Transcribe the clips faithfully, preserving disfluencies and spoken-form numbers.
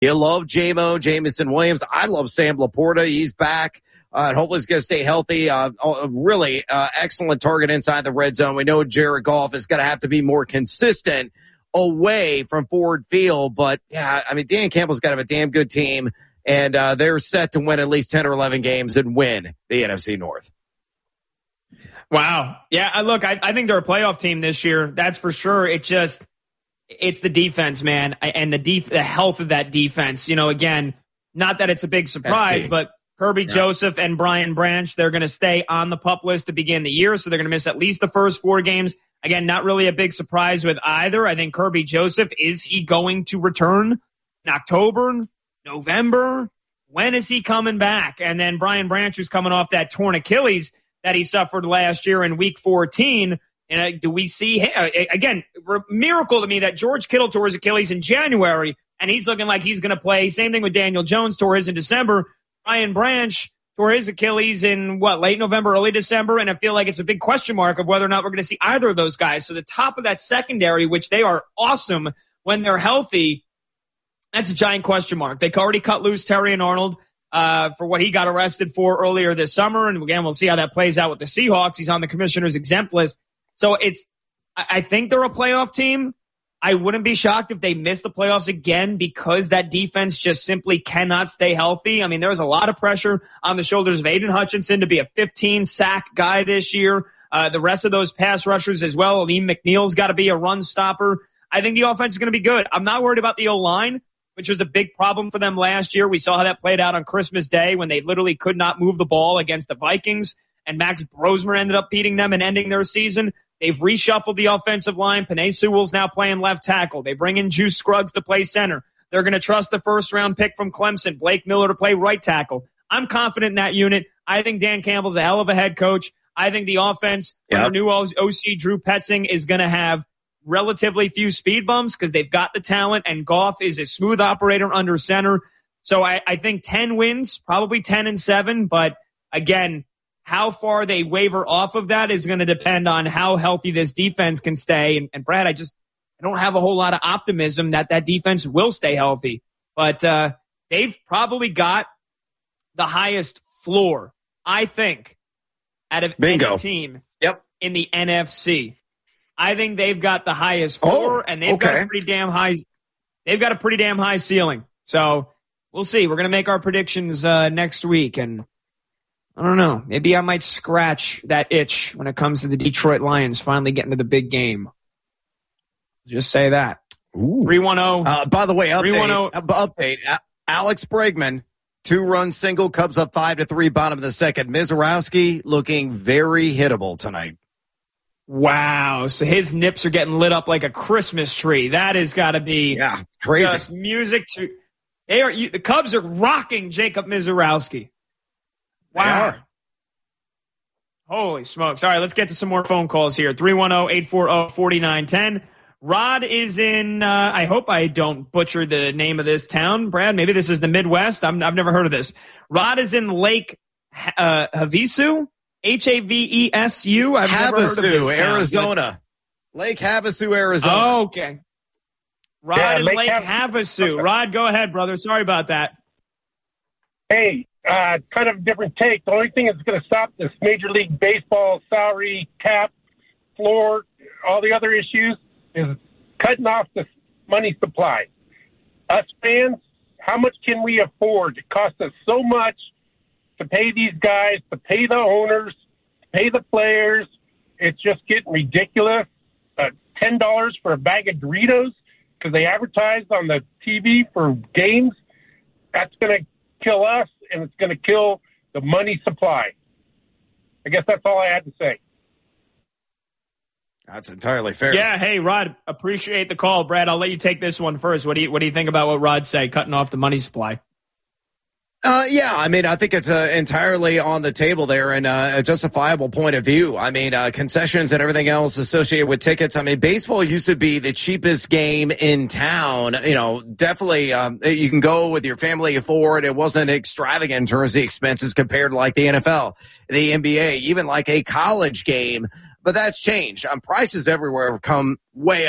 You love J M O, Jamison Williams. I love Sam Laporta. He's back. Uh, and hopefully he's going to stay healthy. Uh, a really uh, excellent target inside the red zone. We know Jared Goff is going to have to be more consistent away from Ford Field. But, yeah, I mean, Dan Campbell's got to have a damn good team, and uh, they're set to win at least ten or eleven games and win the N F C North. Wow. Yeah, look, I, I think they're a playoff team this year. That's for sure. It just – it's the defense, man, and the def- the health of that defense. You know, again, not that it's a big surprise, but – Kirby yeah. Joseph and Brian Branch, they're going to stay on the PUP list to begin the year, so they're going to miss at least the first four games. Again, not really a big surprise with either. I think Kirby Joseph, is he going to return in October, November? When is he coming back? And then Brian Branch, who's coming off that torn Achilles that he suffered last year in week fourteen. And uh, do we see him? Uh, again, miracle to me that George Kittle tore his Achilles in January, and he's looking like he's going to play. Same thing with Daniel Jones, tore his in December. Brian Branch tore his Achilles in, what, late November, early December, and I feel like it's a big question mark of whether or not we're going to see either of those guys. So the top of that secondary, which they are awesome when they're healthy, that's a giant question mark. They already cut loose Terrion Arnold uh, for what he got arrested for earlier this summer, and again, we'll see how that plays out with the Seahawks. He's on the commissioner's exempt list. So it's, I think they're a playoff team. I wouldn't be shocked if they miss the playoffs again because that defense just simply cannot stay healthy. I mean, there's a lot of pressure on the shoulders of Aiden Hutchinson to be a fifteen-sack guy this year. Uh, the rest of those pass rushers as well. Aleem McNeil's got to be a run stopper. I think the offense is going to be good. I'm not worried about the O-line, which was a big problem for them last year. We saw how that played out on Christmas Day when they literally could not move the ball against the Vikings, and Max Brosmer ended up beating them and ending their season. They've reshuffled the offensive line. Penei Sewell's now playing left tackle. They bring in Juice Scruggs to play center. They're going to trust the first-round pick from Clemson, Blake Miller, to play right tackle. I'm confident in that unit. I think Dan Campbell's a hell of a head coach. I think the offense, yep. under new O C Drew Petzing, is going to have relatively few speed bumps because they've got the talent, and Goff is a smooth operator under center. So I, I think ten wins, probably ten and seven, but again, how far they waver off of that is going to depend on how healthy this defense can stay. And, and Brad, I just I don't have a whole lot of optimism that that defense will stay healthy. But uh, they've probably got the highest floor, I think, out of Bingo. any team yep. in the N F C. I think they've got the highest floor, oh, and they've okay. got a pretty damn high. They've got a pretty damn high ceiling. So we'll see. We're going to make our predictions uh, next week, and I don't know. Maybe I might scratch that itch when it comes to the Detroit Lions finally getting to the big game. Just say that. three one zero Uh, by the way, update. update. Alex Bregman, two-run single, Cubs up five to three, bottom of the second. Mizorowski looking very hittable tonight. Wow. So his nips are getting lit up like a Christmas tree. That has got to be yeah, crazy. Just music to they are. You, the Cubs are rocking Jacob Mizorowski. Wow. Holy smokes. All right, let's get to some more phone calls here. three one zero, eight four zero, four nine one zero. Rod is in, uh, I hope I don't butcher the name of this town. Brad, maybe this is the Midwest. I'm, I've never heard of this. Rod is in Lake uh, Havasu, H A V E S U. I've Havasu, never heard of this town, Arizona. But... Lake Havasu, Arizona. Oh, okay. Rod yeah, in Lake, Lake Havasu. Havasu. Rod, go ahead, brother. Sorry about that. Hey, uh, kind of a different take. The only thing that's going to stop this Major League Baseball salary cap, floor, all the other issues is cutting off the money supply. Us fans, how much can we afford? It costs us so much to pay these guys, to pay the owners, to pay the players. It's just getting ridiculous. Uh, ten dollars for a bag of Doritos because they advertise on the T V for games. That's going to kill us, and it's going to kill the money supply. I guess that's all I had to say. That's entirely fair. Yeah, hey, Rod, appreciate the call. Brad, I'll let you take this one first. What do you what do you think about what Rod said, cutting off the money supply? Uh, yeah, I mean, I think it's uh, entirely on the table there and uh, a justifiable point of view. I mean, uh, concessions and everything else associated with tickets. I mean, baseball used to be the cheapest game in town. You know, definitely um, you can go with your family afford. It wasn't extravagant in terms of the expenses compared to like the N F L, the N B A, even like a college game. But that's changed. Um, prices everywhere have come way up.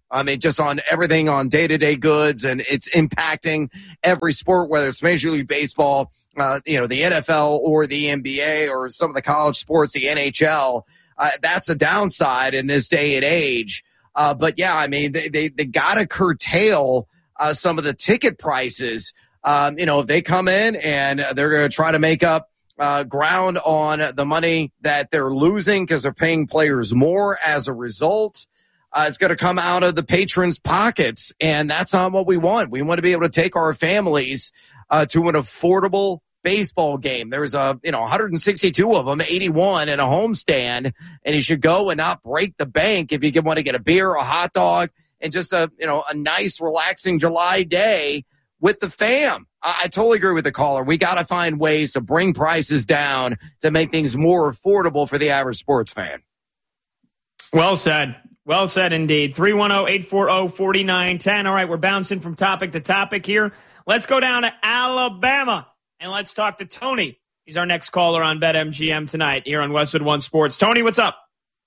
I mean, just on everything on day-to-day goods, and it's impacting every sport, whether it's Major League Baseball, uh, you know, the N F L or the N B A or some of the college sports, the N H L. Uh, that's a downside in this day and age. Uh, but, yeah, I mean, they, they, they got to curtail uh, some of the ticket prices. Um, you know, if they come in and they're going to try to make up uh, ground on the money that they're losing because they're paying players more as a result, Uh, it's going to come out of the patrons' pockets, and that's not what we want. We want to be able to take our families uh, to an affordable baseball game. There's a you know one hundred sixty-two of them, eighty-one in a homestand, and you should go and not break the bank if you want to get a beer, a hot dog, and just a you know a nice, relaxing July day with the fam. I, I totally agree with the caller. We got to find ways to bring prices down to make things more affordable for the average sports fan. Well said. Well said indeed. three one zero, eight four zero, four nine one zero. All right, we're bouncing from topic to topic here. Let's go down to Alabama, and let's talk to Tony. He's our next caller on BetMGM tonight here on Westwood One Sports. Tony, what's up?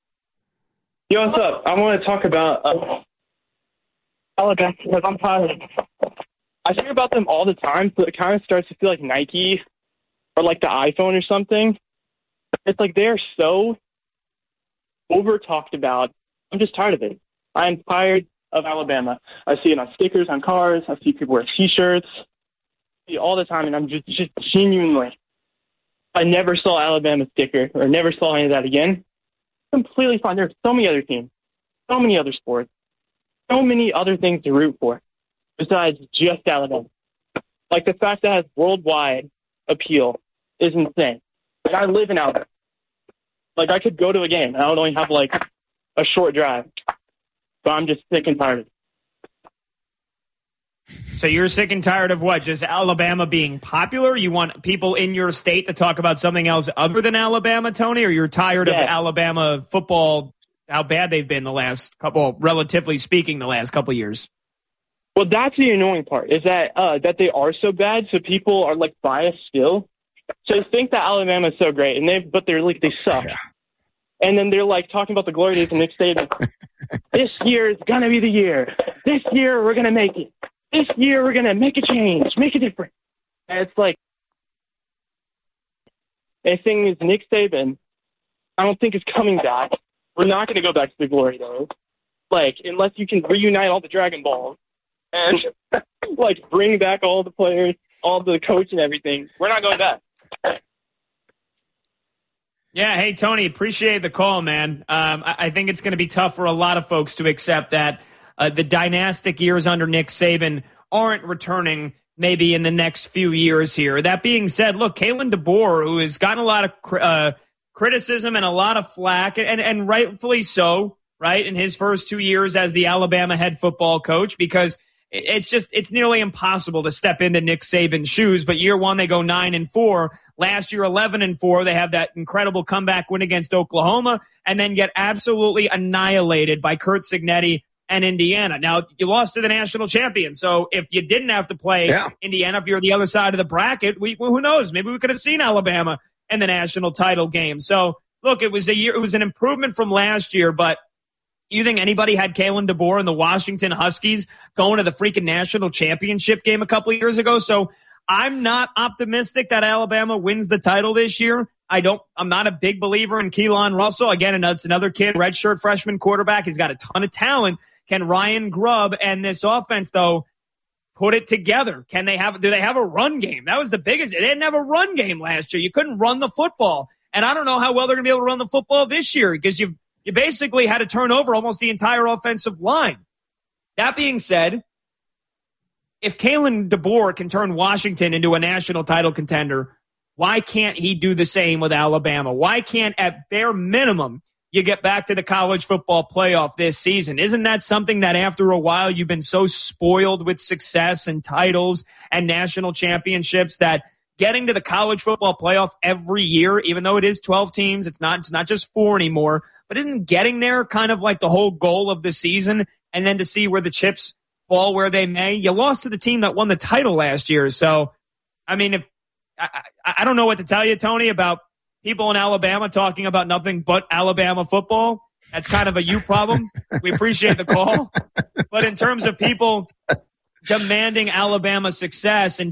Yo, what's up? I want to talk about uh, Alabama because I'm tired. I hear about them all the time, so it kind of starts to feel like Nike or like the iPhone or something. It's like they're so over-talked about. I'm just tired of it. I'm tired of Alabama. I see it on stickers on cars. I see people wear T-shirts I see it all the time, and I'm just, just genuinely, I never saw Alabama sticker or never saw any of that again. Completely fine. There's so many other teams, so many other sports, so many other things to root for besides just Alabama. Like the fact that it has worldwide appeal is insane. Like I live in Alabama. Like I could go to a game and I would only have like a short drive. So I'm just sick and tired of it. So you're sick and tired of what? Just Alabama being popular? You want people in your state to talk about something else other than Alabama, Tony? Or you're tired yeah. of Alabama football, how bad they've been the last couple, relatively speaking, the last couple years? Well, that's the annoying part, is that uh, that they are so bad, so people are like biased still. So they think that Alabama is so great, and they but they're like they suck. Yeah. And then they're like talking about the glory days and Nick Saban. This year is gonna be the year. This year we're gonna make it. This year we're gonna make a change, make a difference. And it's like, the thing is, Nick Saban, I don't think is coming back. We're not gonna go back to the glory days, like unless you can reunite all the Dragon Balls and like bring back all the players, all the coach and everything. We're not going back. Yeah, hey, Tony, appreciate the call, man. Um, I, I think it's going to be tough for a lot of folks to accept that uh, the dynastic years under Nick Saban aren't returning maybe in the next few years here. That being said, look, Kalen DeBoer, who has gotten a lot of cr- uh, criticism and a lot of flack, and, and rightfully so, right, in his first two years as the Alabama head football coach, because it's just it's nearly impossible to step into Nick Saban's shoes. But year one, they go nine and four. Last year, eleven and four. They have that incredible comeback win against Oklahoma, and then get absolutely annihilated by Curt Cignetti and Indiana. Now, you lost to the national champion, so if you didn't have to play yeah. Indiana, if you're the other side of the bracket, we who knows? Maybe we could have seen Alabama in the national title game. So, look, it was a year. It was an improvement from last year, but. You think anybody had Kalen DeBoer and the Washington Huskies going to the freaking national championship game a couple of years ago? So I'm not optimistic that Alabama wins the title this year. I don't, I'm not a big believer in Keelan Russell. Again, it's another kid, redshirt freshman quarterback. He's got a ton of talent. Can Ryan Grubb and this offense, though, put it together? Can they have, do they have a run game? That was the biggest. They didn't have a run game last year. You couldn't run the football. And I don't know how well they're going to be able to run the football this year because you've, You basically had to turn over almost the entire offensive line. That being said, if Kalen DeBoer can turn Washington into a national title contender, why can't he do the same with Alabama? Why can't, at bare minimum, you get back to the college football playoff this season? Isn't that something that after a while you've been so spoiled with success and titles and national championships that getting to the college football playoff every year, even though it is twelve teams, it's not, it's not just four anymore, but isn't getting there kind of like the whole goal of the season? And then to see where the chips fall where they may. You lost to the team that won the title last year. So, I mean, if I, I, I don't know what to tell you, Tony, about people in Alabama talking about nothing but Alabama football. That's kind of a you problem. We appreciate the call. But in terms of people demanding Alabama success and